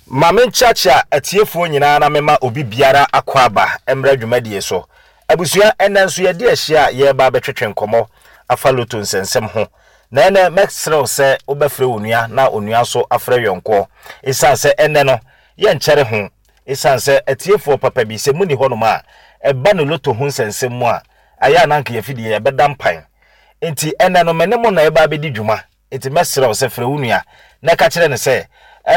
Mame chacha atiefo nyina na mema obi biara akwaba emra dwumadie so. Abusua enanso ye de ahia ye ba betwetwe nkomo afa loto nsensem ho. Na ene mexrel se obefre onua na onua so afre yonko. Isan se ene no ye nkyere ho. Isan se atiefo papa bi se muni hono ma eba no loto ho nsensem mu a aya na nka ye fidie ye bedam pan. Enti ene no menemo na eba bedi dwuma. Enti mexrel se fre onua na ka kire ne se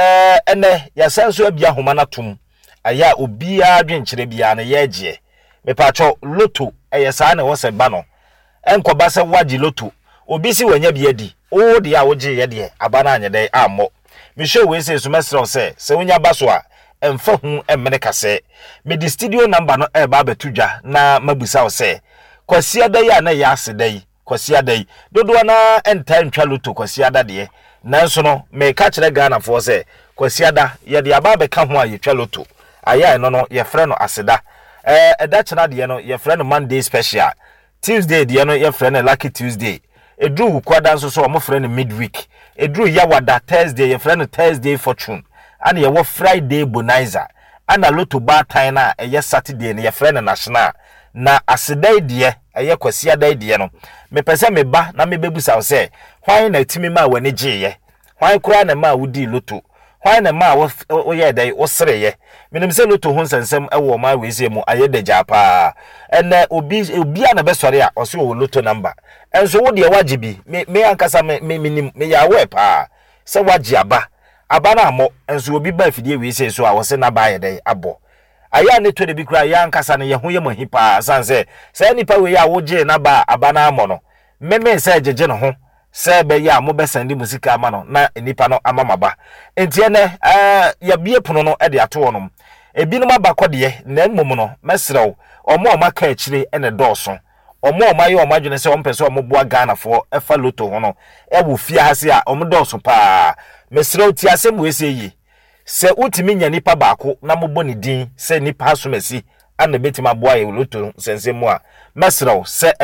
ene ya senso abia homa na tum aya obia dwenkyere bia na ye agye mepacho loto eyesa na wo se ba no enkoba se wagi loto obi si wanya bia di o de a woge ye de abana anyede ammo me show we say so mesro se wonya baso a emfa hu emmene kase me di studio number no ba betudwa na mabusa wo se kwasi adai a na ya asedai kwasi adai dodo na enta ntwa loto kwasi adade nanso no me ka kire Ghana fo se kwasiada ye de aba be ka ho a ye twa loto aya no ye frɛ no aseda eda chena de no ye frɛ no Monday special, Tuesday de no ye frɛ no Lucky Tuesday, edru kwada nso so mo frɛ no midweek, edru yawada Thursday ye frɛ no Thursday fortune, ana ye wo Friday bonanza, ana loto ba tan na ye Saturday ne ye frɛ no national na aseda de eye kwasiada de no me pese me ba na me bebusa wo se hwan na timi ma wani gye hwan kura na ma wudi loto hwan na ma wo ye dai wo sereye menim se loto ho nsensem ewo ma weze mu ayede japa ene obi na be sori a ose wo loto number enso wo de wagye bi me ankasa me ya we pa se wagye aba na amo enso obi ba fidie weze so a wo se na ba ye dai abo aya ne to de bi kura ya ankasa ne ye ho ye mohipa sanse se nipa we ya wo gye na ba aba na amo no meme se jeje no ho se be ya mo be sandi musika ama no na nipa no amamaba enti ene ya bie pono no e de ato wonom ebinom abakode na mmom no mesrew omo maka akire ene dooso omo maye omadwene se ompese omoboa Ghana fo efa loto ho no e wo fie hase a omo dooso pa mesrew ti asem we se yi se utimi nya nipa baako na mobo ne din se nipa asomasi ana betima boa ye loto sensemu a mesrew se